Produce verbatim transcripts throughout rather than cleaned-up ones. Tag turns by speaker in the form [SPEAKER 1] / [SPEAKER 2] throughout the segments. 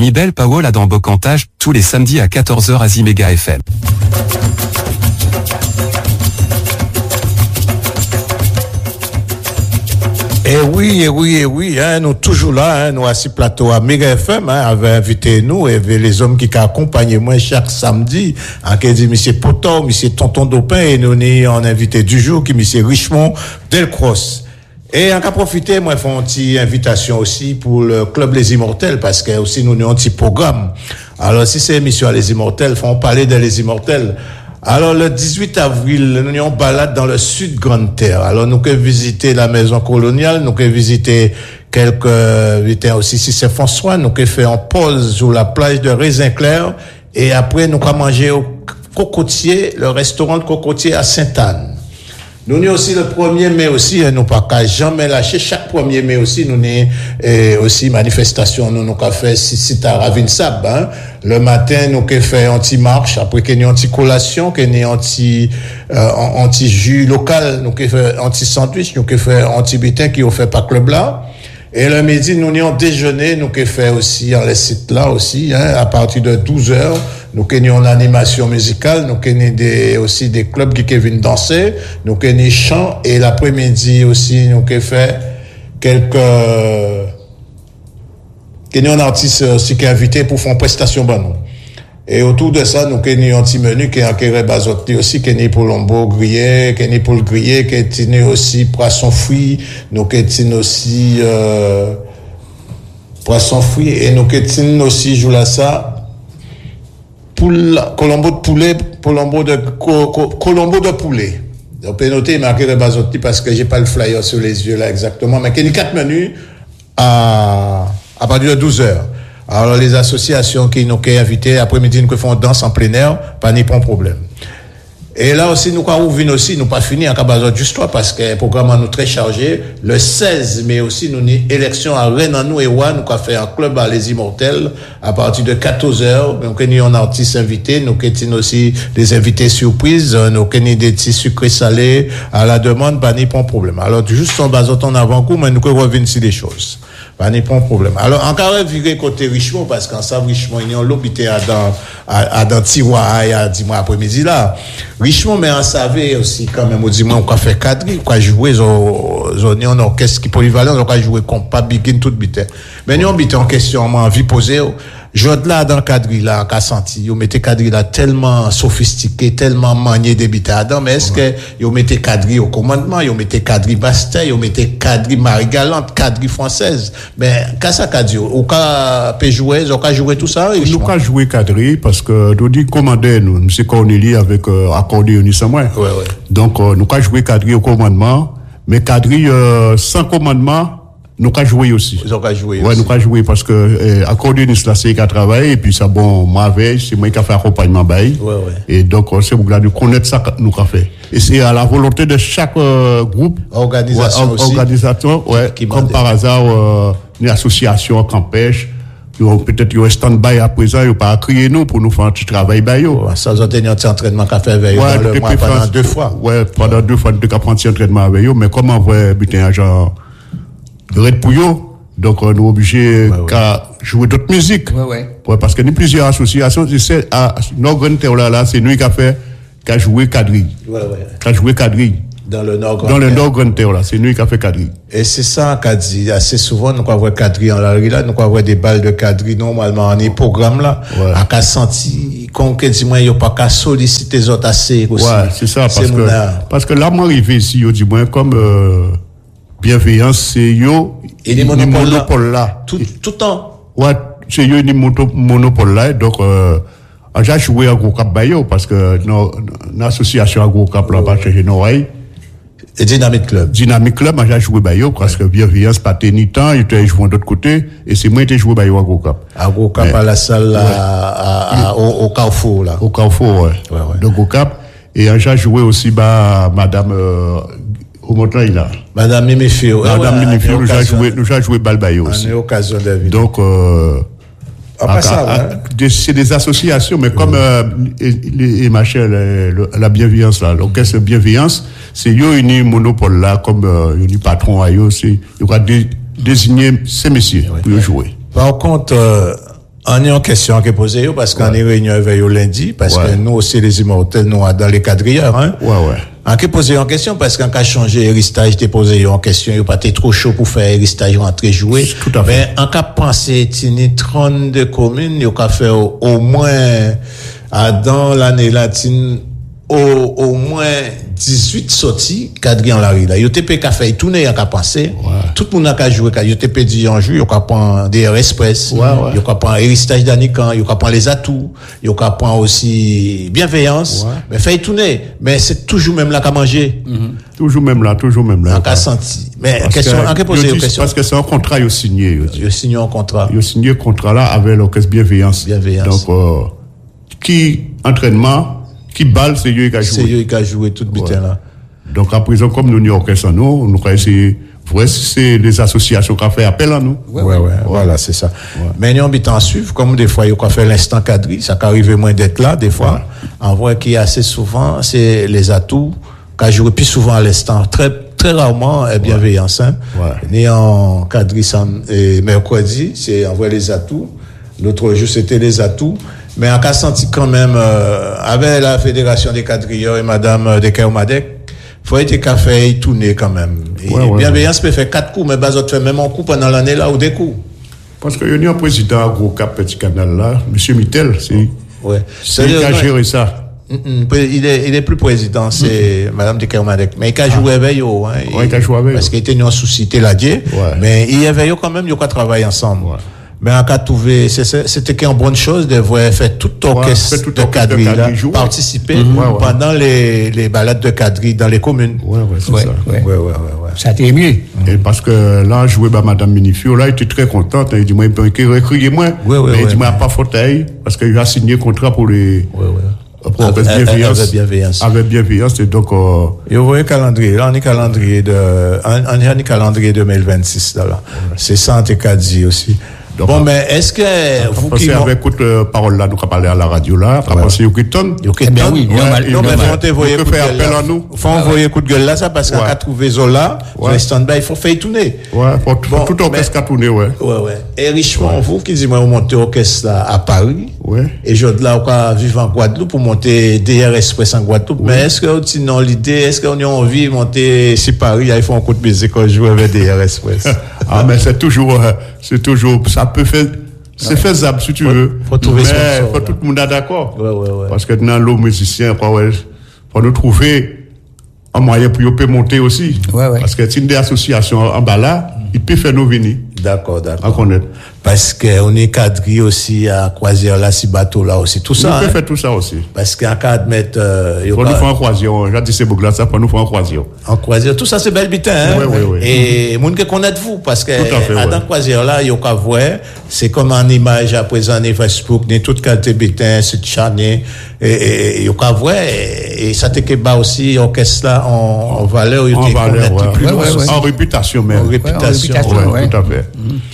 [SPEAKER 1] Mi belle Paola dans Bocantage, tous les samedis à quatorze heures à Ziméga F M.
[SPEAKER 2] Eh oui, eh oui, eh oui, hein, nous toujours là, hein, nous assis plateau à Méga F M, hein, avait invité nous, et les hommes qui accompagnent moi chaque samedi, hein, qui dit monsieur Potor, monsieur Tonton Dopin, et nous avons invité du jour, qui monsieur Richemont Delcross. Et on a profité, moi, font une petite invitation aussi pour le Club Les Immortels, parce que aussi nous avons un petit programme. Alors, si c'est émission Les Immortels, faut parler de Les Immortels. Alors, le dix-huit avril, nous avons balade dans le sud Grande Terre. Alors, nous avons visité la maison coloniale, nous avons visité quelques, visité aussi si c'est François, nous avons fait en pause sur la plage de Raisin-Clair, et après, nous avons mangé au Cocotier, le restaurant de Cocotier à Sainte-Anne. Nous avons aussi le premier mai aussi, hein, nous pas qu'à jamais lâcher. Chaque premier mai aussi, nous avons eh, aussi manifestation, nous nous avons fait site à Ravinsab, hein. Le matin, nous avons fait anti-marche, après qu'il y ait anti-collation, qu'il y ait anti, euh, anti-jus local, nous avons fait anti-sandwich, nous avons fait anti-bitin qui ont fait par club là. Et le midi, nous avons déjeuné, nous avons fait aussi dans les sites là aussi, hein, à partir de douze heures. Nous avons une animation musicale, nous avons des, aussi des clubs qui viennent danser, nous avons des chants, et l'après-midi aussi, nous avons fait quelques, nous avons un artiste aussi qui est invité pour faire une prestation pour nous. Et autour de ça, nous avons un petit menu qui est en Kéré Bazotti aussi, qui est pour l'ombo grillé, qui est pour le grillé, qui est aussi poisson frit, nous avons aussi, euh, poisson frit, et nous avons aussi, je là ça, Poule, colombo de poulet, colombo de, co, co, colombo de poulet. On peut noter, marquer le bazotti parce que j'ai pas le flyer sur les yeux là exactement, mais qu'il y a quatre menus à, à partir de douze heures. Alors, les associations qui nous ont invités, après-midi, nous faisons danse en plein air, pas ni pas de problème. Et là aussi, nous, quand on vient aussi, nous pas fini à Cabazot juste toi, parce que le programme nous très chargé. Le seize mai aussi, nous avons une élection à Rennes, nous et Ouan, nous avons fait un club à Les Immortels, à partir de quatorze heures. Nous avons un artiste invité, nous avons aussi des invités surprises, nous avons des petits sucrés salés à la demande, pas ni pas de problème. Alors, juste en Bazot en avant-coup, mais nous pouvons revenir sur des choses. Pas ni pas de problème. Alors, encore virer côté Richemont, parce qu'en ça, Richemont, il y a l'hôpital à dans, à, à dans Tiroir, à dimanche après-midi là. Richemont, mais on savait aussi, quand même, au dimanche, on a fait quadrille, on a joué, on a un orchestre qui polyvalent, on a joué compas, begin, tout bité. Mais nous, on bité en question, on a envie de poser, je là, dans le quadrille là, qu'a senti, on mettait quadrille là tellement sophistiqué, tellement manié des bités à mais est-ce que, on mettait quadrille au commandement, on mettait quadrille Bastille, on mettait quadrille Marie-Galante, quadrille française. Mais, qu'est-ce que ça dit? Au cas, peut jouer, au cas jouer tout ça?
[SPEAKER 3] Nous, cas jouer quadrille, parce que, nous dit commander, nous, M. Cornélie avec, euh, accordéoniste à moi.
[SPEAKER 2] Ouais, ouais.
[SPEAKER 3] Donc, euh, nous, cas jouer quadrille au commandement, mais quadrille, euh, sans commandement, nous avons joué aussi.
[SPEAKER 2] Nous avons joué
[SPEAKER 3] ouais,
[SPEAKER 2] aussi.
[SPEAKER 3] nous avons joué parce que, euh, accordéoniste là, c'est qui a travaillé, et puis ça, bon, ma veille, c'est moi qui a fait accompagnement bail.
[SPEAKER 2] Ouais, ouais.
[SPEAKER 3] Et donc, c'est pour nous connaître ça que nous avons fait. Et c'est à la volonté de chaque, euh, groupe.
[SPEAKER 2] Organisation
[SPEAKER 3] ouais,
[SPEAKER 2] aussi.
[SPEAKER 3] Organisation, ouais.
[SPEAKER 2] Qui
[SPEAKER 3] comme
[SPEAKER 2] mandait.
[SPEAKER 3] par hasard, euh, une association campèche. Peut-être qu'il y a un stand-by à présent, il n'y a pas à crier nous pour nous faire un petit travail. Ouais,
[SPEAKER 2] sans obtenir un petit entraînement qu'a fait avec
[SPEAKER 3] ouais,
[SPEAKER 2] dans le mois pendant deux fois.
[SPEAKER 3] Ouais, pendant deux fois, nous avons pris un petit entraînement avec eux. Mais comment on va buter un genre de Red Pouillot? Donc, on est obligé ouais, ouais. jouer d'autres musiques.
[SPEAKER 2] Ouais, ouais.
[SPEAKER 3] Ouais, parce qu'il y a plusieurs associations. C'est à nos grandes terres là, là, c'est nous qui a fait, qui a joué quadrille.
[SPEAKER 2] Ouais, ouais.
[SPEAKER 3] Qui a joué quadrille.
[SPEAKER 2] Dans le nord
[SPEAKER 3] Dans le nord grande terre là, c'est nous qui a fait quadrille.
[SPEAKER 2] Et c'est ça qu'a dit assez souvent, nous avons voir quadrille en la rue là, nous avons voir des balles de quadrille normalement en les programmes là. Ouais. À qu'a senti, qu'on que dit moi, il n'y a pas qu'à solliciter les autres assez aussi.
[SPEAKER 3] Ouais, c'est ça, parce que, parce que là, moi, arrivé ici, yo, dis moi, comme, euh, bienveillance, c'est yo,
[SPEAKER 2] et les monopoles,
[SPEAKER 3] monopole là.
[SPEAKER 2] Tout, tout le temps.
[SPEAKER 3] Ouais, c'est yo, ni monopole là, donc, euh, j'ai joué à Gros Cap Bayo, parce que, nos, l'association à Gros Cap là, pas chez Noailles.
[SPEAKER 2] Et Dynamic Club.
[SPEAKER 3] Dynamic Club, j'ai joué Bayo, parce que bienveillance, pas ni temps, il était joué de l'autre côté, et c'est moi qui ai joué Bayo à Gros Cap.
[SPEAKER 2] À Gros Cap, mais, à la salle, là, ouais. à, à, au, au Carrefour, là.
[SPEAKER 3] Au Carrefour, ouais.
[SPEAKER 2] Ouais, ouais.
[SPEAKER 3] De Gros Cap. Et j'ai joué aussi, bah, madame, euh, au montagne, là.
[SPEAKER 2] Madame Mimifio.
[SPEAKER 3] Madame ouais, Mimifio, nous avons joué, nous avons joué Balbayo aussi.
[SPEAKER 2] On est occasion de vivre.
[SPEAKER 3] Donc, euh,
[SPEAKER 2] après ça,
[SPEAKER 3] à, ouais. C'est des associations, mais comme, euh, et, et ma chère, la, la bienveillance, là, l'orchestre de bienveillance, c'est yo, une monopole, là, comme, euh, une patron à yo, c'est, il va dé, désigner ces messieurs ouais, pour ouais. jouer.
[SPEAKER 2] Par contre, euh, On a une question qui est posée, parce qu'on est réunion avec eux lundi, parce
[SPEAKER 3] Ouais.
[SPEAKER 2] que nous aussi, les immortels, nous, dans les quadrilleurs, hein.
[SPEAKER 3] Ouais, ouais.
[SPEAKER 2] On a posé une question, parce qu'en cas changé héritage, t'es posé une question, il pas été trop chaud pour faire héritage rentrer jouer.
[SPEAKER 3] Tout à fait.
[SPEAKER 2] Mais en cas pensé, tini trente-deux communes, il a fait au, au moins, à, dans l'année latine, au, au moins dix-huit sorties, quadrillon la rue, là. Yo te pe ka fait tourner, en cas pensé. Tout le monde a qu'à jouer, yo te pe dit en jeu, yo ka prend des R Express,
[SPEAKER 3] Ouais, ouais.
[SPEAKER 2] yo ka prend héritage d'Anican, yo ka prend les atouts, yo ka prend aussi bienveillance,
[SPEAKER 3] Ouais.
[SPEAKER 2] mais fait tourner. Mais c'est toujours même là qu'à manger.
[SPEAKER 3] Toujours même là, toujours même là.
[SPEAKER 2] En cas senti. Mais
[SPEAKER 3] Parce
[SPEAKER 2] question,
[SPEAKER 3] que-
[SPEAKER 2] en cas posé
[SPEAKER 3] yo
[SPEAKER 2] une
[SPEAKER 3] dis-
[SPEAKER 2] question.
[SPEAKER 3] Parce que c'est un contrat, yo signé, yo dit.
[SPEAKER 2] Je signe un contrat.
[SPEAKER 3] Yo signé un contrat là avec l'orchestre Bienveillance.
[SPEAKER 2] Bienveillance.
[SPEAKER 3] Donc, euh, qui entraînement, qui balle, c'est eux qui a
[SPEAKER 2] C'est
[SPEAKER 3] joué.
[SPEAKER 2] eux qui a joué tout le butin là.
[SPEAKER 3] Donc, à présent, comme nous n'y orchestre en nous, nous allons essayer, pour si c'est les associations qui ont fait appel à nous.
[SPEAKER 2] Ouais, ouais, voilà, c'est ça. Mais nous, on en suivre, comme des fois, il y a fait l'instant cadri, ça peut arriver moins d'être là, des fois. En vrai, qui est assez souvent, c'est les atouts, qui joué plus souvent à l'instant. Très, très rarement, euh, bienveillance, hein.
[SPEAKER 3] Ouais.
[SPEAKER 2] Né en cadri, sam- et mercredi, c'est en vrai les atouts. L'autre jour, c'était les atouts. Mais en cas senti quand même, euh, avec la Fédération des quadrilleurs et Madame euh, de Kermadec, faut être qu'à faire tourner quand même. Et
[SPEAKER 3] Ouais, ouais,
[SPEAKER 2] bienveillance peut faire quatre coups, mais Bazot fait même un coup pendant l'année là ou des coups.
[SPEAKER 3] Parce qu'il y a un président à Gros Cap Petit Canal là, M. Mittel, c'est
[SPEAKER 2] Ouais.
[SPEAKER 3] c'est lui qui a
[SPEAKER 2] non,
[SPEAKER 3] géré ça.
[SPEAKER 2] mm, mm, il est, il est plus président, c'est Madame de Kermadec. Mais il a joué avec eux, hein.
[SPEAKER 3] Ouais, il a joué avec eux.
[SPEAKER 2] Parce qu'il était en souci, il l'a dit.
[SPEAKER 3] Ouais.
[SPEAKER 2] Mais il y avait eux quand même, ils ont travaillé ensemble.
[SPEAKER 3] Ouais.
[SPEAKER 2] Mais en cas trouvé, c'est- c'est- c'était qu'une bonne chose de voir faire tout orchestre
[SPEAKER 3] fait tout
[SPEAKER 2] de
[SPEAKER 3] orchestre de
[SPEAKER 2] quadrille là,
[SPEAKER 3] quadrille jouer.
[SPEAKER 2] participer
[SPEAKER 3] Ouais, ouais.
[SPEAKER 2] pendant les, les balades de quadrille dans les communes.
[SPEAKER 3] Ouais, ouais, c'est
[SPEAKER 4] Ouais,
[SPEAKER 3] ça.
[SPEAKER 4] ouais.
[SPEAKER 2] Ouais, ouais, ouais, ouais.
[SPEAKER 4] Ça a été mieux.
[SPEAKER 3] Et parce que là, joué par Madame Minifio, là, il était très contente. Il dit, moi, il peut crier moi.
[SPEAKER 2] Ouais, ouais,
[SPEAKER 3] mais il
[SPEAKER 2] ouais.
[SPEAKER 3] dit, moi, pas fauteuil, parce qu'il a signé contrat pour les,
[SPEAKER 2] Ouais, ouais.
[SPEAKER 3] pour
[SPEAKER 2] Avec-
[SPEAKER 3] avec bienveillance.
[SPEAKER 2] avec bienveillance.
[SPEAKER 3] Avec bienveillance. Et donc, euh,
[SPEAKER 2] Et vous voyez le calendrier, là on est calendrier de, on, on est en calendrier deux mille vingt-six, là, là. C'est ça, on t'a dit aussi.
[SPEAKER 3] Donc,
[SPEAKER 2] bon, mais est-ce que vous
[SPEAKER 3] parce
[SPEAKER 2] qui
[SPEAKER 3] qu'avec toute euh, parole là, nous avons parlé à la radio là, après, parce qu'il y a qui tonne.
[SPEAKER 2] Yo,
[SPEAKER 4] Eh bien oui,
[SPEAKER 3] Ouais,
[SPEAKER 4] normal,
[SPEAKER 3] il
[SPEAKER 2] non, mais
[SPEAKER 4] normal.
[SPEAKER 2] faut envoyer
[SPEAKER 3] Vous
[SPEAKER 2] coup de
[SPEAKER 3] pouvez faire
[SPEAKER 2] gueule
[SPEAKER 3] appel
[SPEAKER 2] là.
[SPEAKER 3] à nous.
[SPEAKER 2] Faut envoyer coup de gueule là, ça, parce qu'on
[SPEAKER 3] Ouais.
[SPEAKER 2] a trouvé Zola,
[SPEAKER 3] Ouais.
[SPEAKER 2] sur stand-by, il faut faire tourner.
[SPEAKER 3] Ouais, pour
[SPEAKER 2] Bon,
[SPEAKER 3] tout orchestre
[SPEAKER 2] mais-
[SPEAKER 3] qui a tourné, ouais.
[SPEAKER 2] Ouais, ouais. Et richement, vous qui dites, moi, vous montez orchestre là, à Paris.
[SPEAKER 3] Ouais.
[SPEAKER 2] Et je là, on va vivre en Guadeloupe pour monter D R Express en Guadeloupe. Mais est-ce que, sinon, l'idée, est-ce qu'on a envie de monter si Paris, il faut un coup de musique quand je joue avec D R Express?
[SPEAKER 3] Ah, mais c'est toujours, euh, c'est toujours, ça peut faire, c'est faisable si tu veux.
[SPEAKER 2] faut trouver
[SPEAKER 3] mais
[SPEAKER 2] sponsor,
[SPEAKER 3] faut
[SPEAKER 2] là.
[SPEAKER 3] tout le monde est d'accord.
[SPEAKER 2] Ouais, ouais, ouais.
[SPEAKER 3] Parce que dans l'eau musicien, quoi, ouais, faut nous trouver un moyen pour y peut monter aussi.
[SPEAKER 4] Ouais, ouais.
[SPEAKER 3] Parce que si des associations en bas là, ils peuvent faire nos venir.
[SPEAKER 2] D'accord,
[SPEAKER 3] À
[SPEAKER 2] d'accord.
[SPEAKER 3] connaître.
[SPEAKER 2] Parce qu'on est cadré aussi à croisière là, si bateau là aussi. Tout
[SPEAKER 3] Nous
[SPEAKER 2] ça,
[SPEAKER 3] peut
[SPEAKER 2] hein.
[SPEAKER 3] faire tout ça aussi.
[SPEAKER 2] Parce qu'en cas de mettre, euh, yo
[SPEAKER 3] Faut nous
[SPEAKER 2] pas-
[SPEAKER 3] faire un croisillon. J'ai dit c'est beau ça, faut nous faire un croisillon.
[SPEAKER 2] en croisière, tout ça c'est bel bitin, hein.
[SPEAKER 3] Ouais, ouais, ouais.
[SPEAKER 2] Et, moun que connaître vous, parce que,
[SPEAKER 3] Tout à fait,
[SPEAKER 2] à
[SPEAKER 3] ouais.
[SPEAKER 2] dans croisière là, yo ka voir, c'est comme en image à présent, ni Facebook, ni toute qualité bitin, c'est chané, et, et, et yo ka voir, et, et ça te que bas aussi, orchestre là, en, en valeur, yo
[SPEAKER 3] En
[SPEAKER 2] te
[SPEAKER 3] valeur,
[SPEAKER 2] connaître
[SPEAKER 3] ouais.
[SPEAKER 2] plus
[SPEAKER 4] Ouais,
[SPEAKER 2] loin.
[SPEAKER 4] ouais, ouais.
[SPEAKER 3] En réputation même.
[SPEAKER 2] En réputation,
[SPEAKER 4] réputation,
[SPEAKER 3] Ouais,
[SPEAKER 4] ouais.
[SPEAKER 3] tout à fait.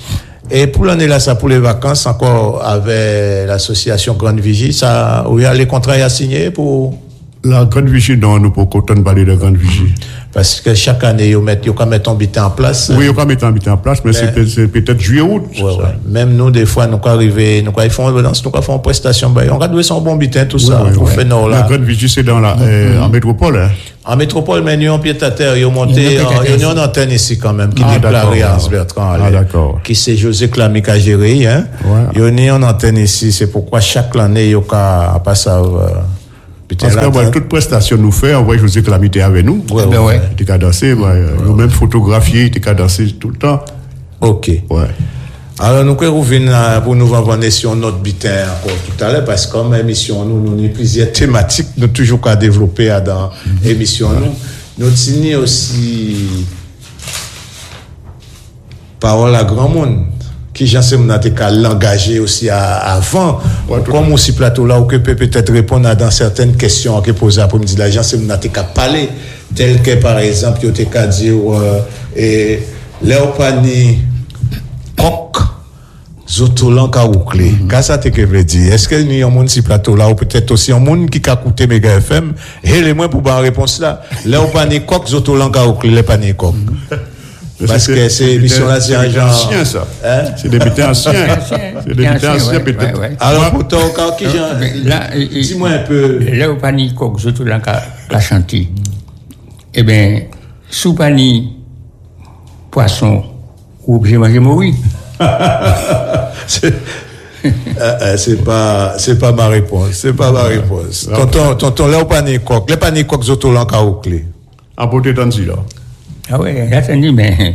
[SPEAKER 2] Et pour l'année là, ça pour les vacances, encore avec l'association Grande Vigie, ça, où il y a les contrats à signer pour,
[SPEAKER 3] La grande vigie, non, nous pour qu'on parler de grande vigie.
[SPEAKER 2] parce que chaque année, ils mettent, ils mettent un bitin en place.
[SPEAKER 3] Oui, on va mettre un bit en place, mais c'est peut-être- c'est peut-être juillet-août.
[SPEAKER 2] Ouais, ouais. Même nous, des fois, nous, quand arriver, nous, quand ils font, nous, quand ils font une prestation, ben, on va douer son bon bitin, tout ça,
[SPEAKER 3] Ouais,
[SPEAKER 2] pour
[SPEAKER 3] ouais.
[SPEAKER 2] faire nord,
[SPEAKER 3] La
[SPEAKER 2] là.
[SPEAKER 3] grande vigie, c'est dans la, euh, en métropole, hein.
[SPEAKER 2] En métropole, mais nous, en pied à terre, ils ont
[SPEAKER 4] Il y
[SPEAKER 2] monté,
[SPEAKER 4] a un pied à terre
[SPEAKER 2] ils ont
[SPEAKER 4] ici.
[SPEAKER 2] une antenne ici, quand même, qui
[SPEAKER 3] Ah,
[SPEAKER 2] n'est pas
[SPEAKER 3] d'accord,
[SPEAKER 2] Hans
[SPEAKER 3] ouais.
[SPEAKER 2] Bertrand,
[SPEAKER 3] Ah,
[SPEAKER 2] allez,
[SPEAKER 3] d'accord.
[SPEAKER 2] qui c'est José Clamy qui a géré, hein.
[SPEAKER 3] Ouais.
[SPEAKER 2] Ils ont une antenne ici, c'est pourquoi chaque année, ils ont qu'à passer, euh, putain,
[SPEAKER 3] Parce que,
[SPEAKER 2] là,
[SPEAKER 3] ouais, toute prestation nous fait, on voit José Clamité avec nous.
[SPEAKER 2] Ouais,
[SPEAKER 4] Eh ben ouais.
[SPEAKER 3] Il était qu'à danser, ouais, nous-mêmes photographier, il était qu'à danser tout le temps.
[SPEAKER 2] ok.
[SPEAKER 3] Ouais.
[SPEAKER 2] Alors, nous, quand revenons là, pour nous vendre sur notre bitin encore tout à l'heure, parce que comme émission, nous, nous avons plusieurs thématiques, nous toujours qu'à développer à dans l'émission, nous. Nous tenons aussi parole à grand monde, qui j'en sais, nous avons qu'à l'engager aussi à, avant,
[SPEAKER 3] Ouais, tout
[SPEAKER 2] comme aussi plateau là, où que peut peut-être répondre à dans certaines questions qui posées pour me dire, la gens, c'est nous avons qu'à parler, tel que par exemple, il y a qu'à dire, euh, et, Léopanie, coq, zotolan ka oukle. Ka ça te que veut dire? Est-ce que nous y a un monde si plateau là, ou peut-être aussi un monde qui a écouté Mega F M, et les moins pour avoir réponse là. Là, on pas ni coq, zotolan ka oukle, les pas ni coq. Parce que ces émissions-là, c'est un genre...
[SPEAKER 3] ancien, ça.
[SPEAKER 2] Hein?
[SPEAKER 3] C'est des butins anciens. C'est des butins anciens, peut-être.
[SPEAKER 2] Alors, pourtant, quand qui genre... Dis-moi un peu...
[SPEAKER 4] Là, au panier, coq, surtout là, qu'à chanter. Eh bien, sous panier, poisson, ou obligé de manger mourir.
[SPEAKER 2] c'est, euh, euh, c'est pas, c'est pas ma réponse. C'est pas ma réponse. Tonton, tonton, là, au panier, coq. Les paniers, coq, surtout là, qu'à clé.
[SPEAKER 3] En beauté d'Anzi, là.
[SPEAKER 4] Ah ouais, j'attendais, mais...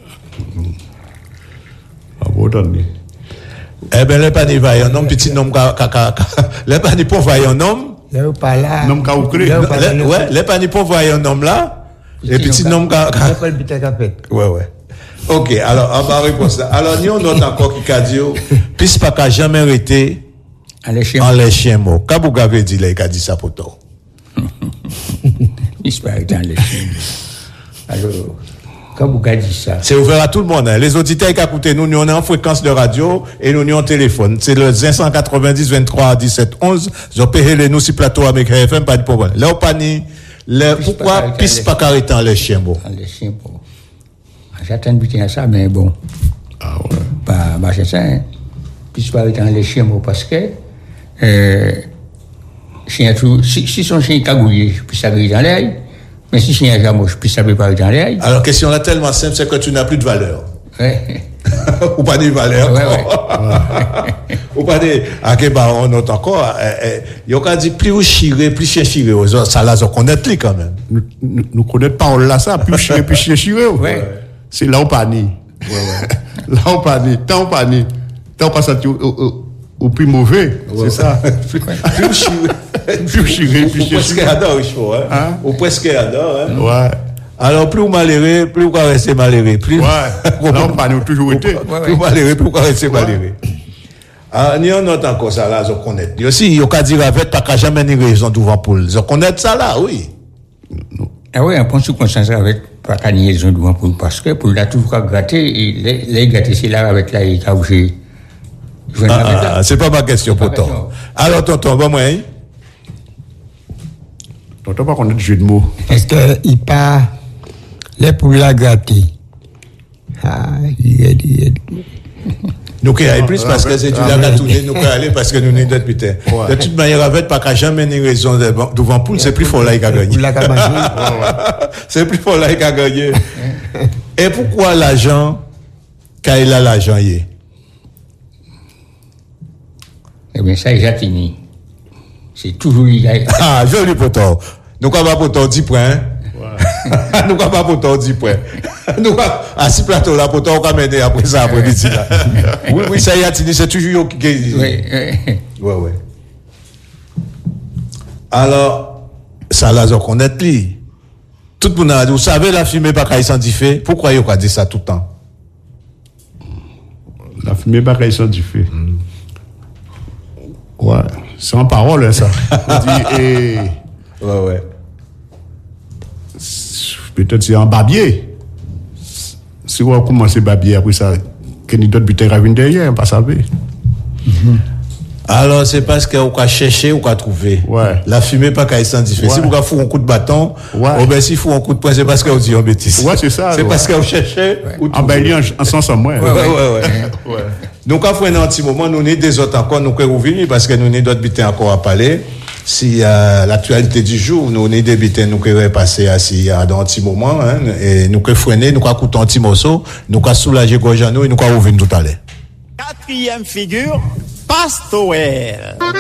[SPEAKER 3] En beauté d'Anzi.
[SPEAKER 2] Eh bien, les paniers vaillants homme, petit nom, les paniers pour vaillants homme.
[SPEAKER 4] Là, pas là.
[SPEAKER 3] Nom qu'à clé.
[SPEAKER 2] Ouais, les paniers pour vaillants homme là. Et petit nom, qu'à. Ouais, ouais. Ok, alors, on va répondre ça. Alors, nous, on a encore qui a dit, puisque pas qu'à jamais arrêté en les chiens morts. Qu'est-ce que vous avez dit, là, qui a dit ça pour toi?
[SPEAKER 4] Puisque pas arrêté en les chiens morts. Alors, quand vous avez dit ça.
[SPEAKER 2] C'est ouvert à tout le monde, hein. Les auditeurs qui écoutent, nous, nous, on est en fréquence de radio et nous, nous, en téléphone. C'est le cinq cent quatre-vingt-dix, vingt-trois, dix-sept, onze. Je peux les nous, si plateau avec F M, pas de problème. Là, au panier, pourquoi puisque pas arrêté en les chiens morts?
[SPEAKER 4] En les chiens morts. J'attends de buter à ça, mais bon.
[SPEAKER 3] Ah ouais.
[SPEAKER 4] Pas marcher ça, hein. Puisque pas arrêter en les chiens morts parce que, euh, chien tout, si, si son chien est cagouillé, puis ça grille dans l'air. Mais si chien est jamais, puis ça peut pas arrêter dans l'air.
[SPEAKER 2] Alors, question là tellement simple, c'est que tu n'as plus de valeur.
[SPEAKER 4] Ouais.
[SPEAKER 2] Ou pas de valeur.
[SPEAKER 4] Ouais, ouais.
[SPEAKER 2] Ou pas de, à quel bah, on note encore, il y a dit plus vous chirez, plus chien chirez. Ça là, on connaît les quand même.
[SPEAKER 3] Nous, nous, nous connaissons pas là, ça, plus chien, plus chien chiré.
[SPEAKER 4] Ouais.
[SPEAKER 3] C'est là où panier.
[SPEAKER 2] Ouais, ouais.
[SPEAKER 3] Là où panier. Tant où panier. Tant pas ça, au, au, au plus mauvais.
[SPEAKER 2] Ouais.
[SPEAKER 3] C'est ça.
[SPEAKER 2] Plus vous chirez.
[SPEAKER 3] Plus chiré, plus chien
[SPEAKER 2] chiré. Ou presque adore, il faut, hein. Ou presque adore, hein.
[SPEAKER 3] Ouais.
[SPEAKER 2] Alors, plus vous malheureux, plus vous restez malheureux. Plus,
[SPEAKER 3] ouais. Là, on a toujours été.
[SPEAKER 2] Plus vous malheureux, plus vous restez malheureux. Ah, nous, on note encore ça là, je connais. Il y a aussi, il y a dire avec, pas qu'à jamais une raison devant pour je connais ça là, oui.
[SPEAKER 4] Ah oui, on prend sous conscience avec, pas qu'à une raison devant pour parce que, pour la toujours qu'à gratter, et les, les gratter, c'est là avec la, il a bougé.
[SPEAKER 2] Ah, c'est pas ma question, pourtant. Alors, tonton, bon, moi, hein?
[SPEAKER 3] Tonton, pas qu'on a du jeu de mots.
[SPEAKER 5] Est-ce qu'il pas, les pour la gratter? Ah, il y a dit.
[SPEAKER 2] Nous qui allons plus parce que c'est du lac à tourner, nous qui allons parce que nous sommes d'autres putain. De toute manière, avec pas qu'à jamais une raison devant poule, c'est plus fort là qu'il a gagné. C'est plus fort là qu'il a gagné. Et pourquoi l'argent, quand il a l'argent, il est?
[SPEAKER 4] Eh bien, ça, j'ai fini. C'est toujours il
[SPEAKER 2] Ah, joli poteau. Nous avons pas poteau dix points. Nous avons pas poteau dix points. Nous avons, à ce plateau-là, poteau, on va mener après ça, après-midi, là. Oui, oui, ça y a fini, c'est toujours qui qui
[SPEAKER 4] Oui, oui.
[SPEAKER 2] Ouais, ouais. Alors, ça, là, on connaît, lui. Tout le monde a dit, vous savez, la fumée, pas qu'à y s'en fait. Pourquoi il a dit ça tout le temps?
[SPEAKER 3] La fumée, pas qu'à y s'en fait. Mm. Ouais, c'est en parole, ça. On dit, et...
[SPEAKER 2] Ouais, ouais.
[SPEAKER 3] Peut-être c'est un barbier. Si on commence à barbier, après ça, qu'il y a d'autres butins à venir derrière, on pas savoir.
[SPEAKER 2] Alors, c'est parce qu'on a cherché ou qu'on a trouvé.
[SPEAKER 3] Ouais.
[SPEAKER 2] La fumée, pas qu'à s'identifier. Ouais. Si vous avez fait un coup de bâton, ouais. Ou bien si vous un coup de poing, c'est parce qu'on dit en bêtise.
[SPEAKER 3] Ouais, c'est ça.
[SPEAKER 2] C'est
[SPEAKER 3] ouais.
[SPEAKER 2] Parce qu'on cherchait.
[SPEAKER 3] Ouais. En Belgique, en sens en moins.
[SPEAKER 2] Ouais, ouais, ouais. ouais, ouais. ouais. Donc, quand on fait un petit moment, nous, nous, des autres encore, nous, nous, revenir parce que nous, nous, d'autres butins encore à parler. Si euh, l'actualité du jour, nous, nous, des butins, nous, nous, passer assis dans un petit moment, hein, et nous, nous, freiner, nous, nous, écouter un petit morceau, nous, nous, soulager Gojano et nous, nous, revenir tout à l'heure.
[SPEAKER 6] Quatrième figure, Pastoel.